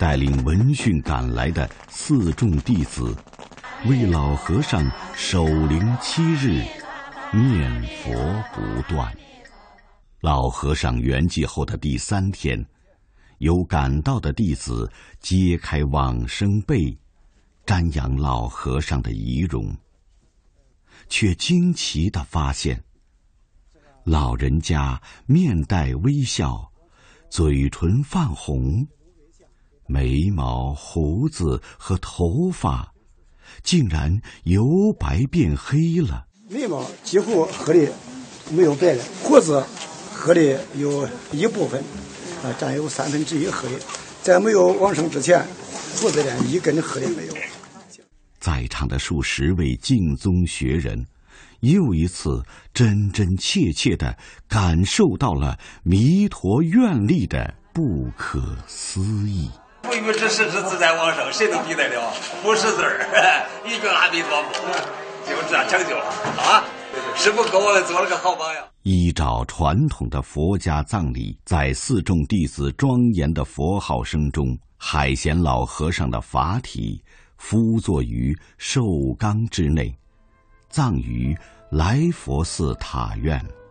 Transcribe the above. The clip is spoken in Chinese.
带领闻讯赶来的4众弟子，为老和尚守灵7日，念佛不断。老和尚圆寂后的第3天，有赶到的弟子揭开往生被，瞻仰老和尚的遗容，却惊奇地发现，老人家面带微笑，嘴唇泛红，眉毛、胡子和头发竟然由白变黑了。 眉毛几乎黑的没有白了，胡子黑的有一部分，占有1/3黑的。在没有往生之前，胡子连一根黑的没有。 在场的数十位净宗学人，又一次真真切切地感受到了弥陀愿力的不可思议。 不与之实之自在往生，谁能比得了？不识字儿，一句阿弥陀佛，就这样成就了啊！师父给我们做了个好榜样。 依照传统的佛家葬礼，在4众弟子庄严的佛号声中，海贤老和尚的法体敷坐于寿缸之内，葬于来佛寺塔院。